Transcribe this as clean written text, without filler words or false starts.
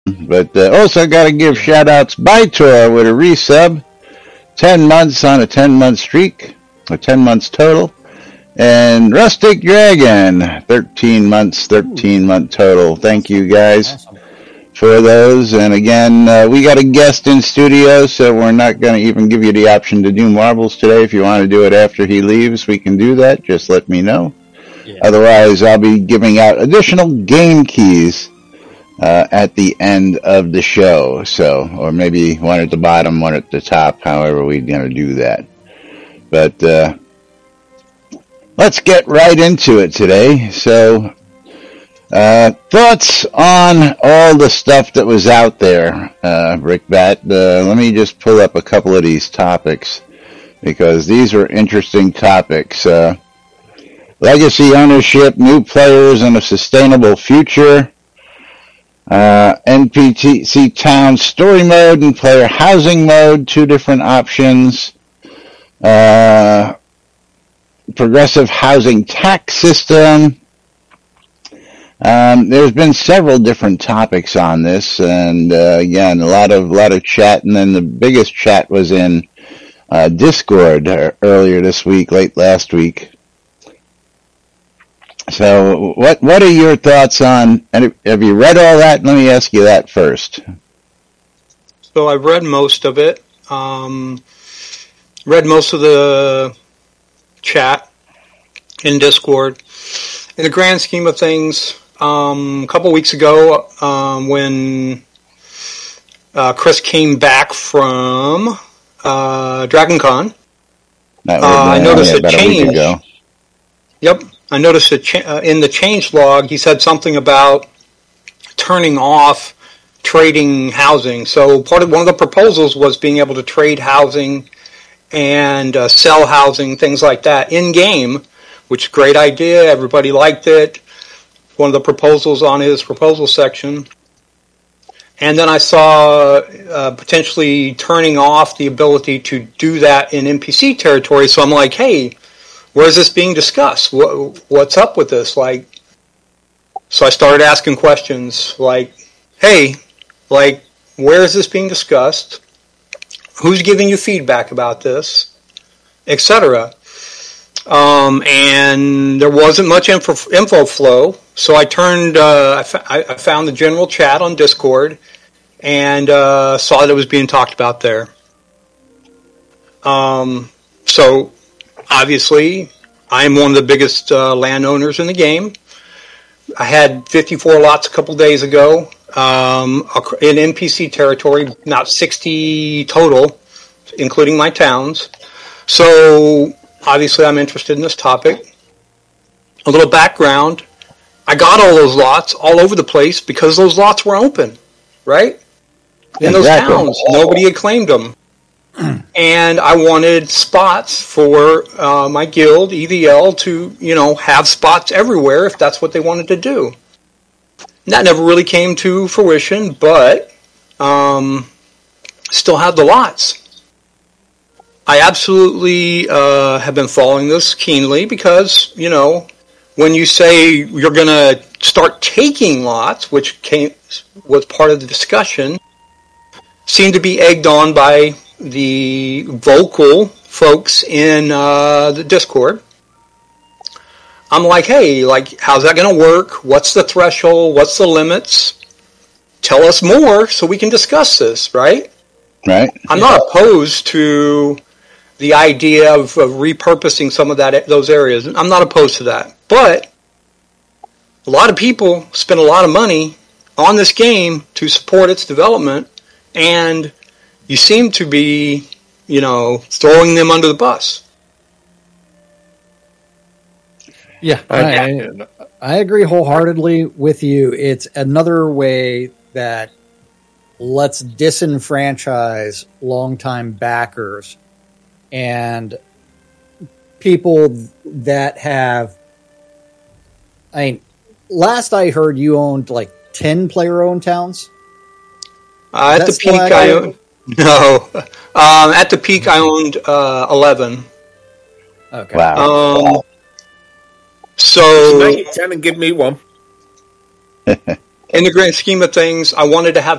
But also got to give shout-outs Bytor with a resub. 10 months on a 10-month streak, or 10 months total. And Rustic Dragon, 13 months, 13-month total. Thank you, guys, for those. And again, we got a guest in studio, so we're not going to even give you the option to do marbles today. If you want to do it after he leaves, we can do that. Just let me know. Yeah. Otherwise, I'll be giving out additional game keys at the end of the show. So, or maybe one at the bottom, one at the top, however we're going to do that. But let's get right into it today. So, thoughts on all the stuff that was out there, Brickbat. Let me just pull up a couple of these topics, because these are interesting topics. Legacy ownership, new players, and a sustainable future. NPC Town story mode and player housing mode, two different options. Progressive housing tax system. There's been several different topics on this, and again, a lot of chat, and then the biggest chat was in Discord earlier this week, late last week. So, what are your thoughts on? And have you read all that? Let me ask you that first. So I've read most of it. Read most of the chat in Discord. In the grand scheme of things, a couple weeks ago, when Chris came back from DragonCon, I noticed a change. Yep. I noticed in the change log, he said something about turning off trading housing. So one of the proposals was being able to trade housing and sell housing, things like that, in-game, which is a great idea. Everybody liked it. One of the proposals on his proposal section. And then I saw potentially turning off the ability to do that in NPC territory. So I'm like, hey, where is this being discussed? What's up with this? So I started asking questions like, hey, where is this being discussed? Who's giving you feedback about this? Etc. And there wasn't much info flow, so I I found the general chat on Discord and saw that it was being talked about there. So obviously, I'm one of the biggest landowners in the game. I had 54 lots a couple days ago in NPC territory, not 60 total, including my towns. So, obviously, I'm interested in this topic. A little background. I got all those lots all over the place because those lots were open, right? In those towns. Nobody had claimed them. And I wanted spots for my guild, EVL, to, have spots everywhere if that's what they wanted to do. And that never really came to fruition, but still have the lots. I absolutely have been following this keenly because, when you say you're going to start taking lots, which was part of the discussion, seemed to be egged on by the vocal folks in the Discord. I'm like, hey, how's that going to work? What's the threshold? What's the limits? Tell us more so we can discuss this, right? Right. I'm not opposed to the idea of repurposing some of those areas. I'm not opposed to that. But a lot of people spend a lot of money on this game to support its development, and you seem to be, throwing them under the bus. Yeah, I agree wholeheartedly with you. It's another way that lets disenfranchise longtime backers and people that have. Last I heard, you owned 10 player-owned towns. At the peak, I owned. No, at the peak I owned 11. Okay. Wow. So make it 10 and give me one. In the grand scheme of things, I wanted to have